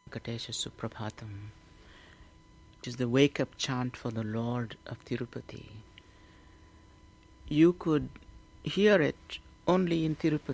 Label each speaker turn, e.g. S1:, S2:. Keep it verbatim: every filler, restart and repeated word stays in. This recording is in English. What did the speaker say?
S1: Venkatesha Suprabhatam, which is the wake-up chant for the Lord of Tirupati. You could hear it only in Tirupati.